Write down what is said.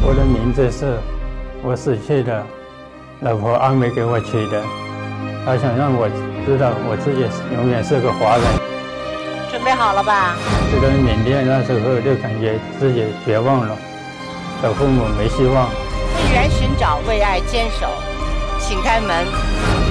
我的名字是我死去的老婆阿梅给我取的，她想让我知道我自己永远是个华人。 准备好了吧？ 就在缅甸那时候就感觉自己绝望了，找父母没希望。 为缘寻找，为爱坚守，请开门。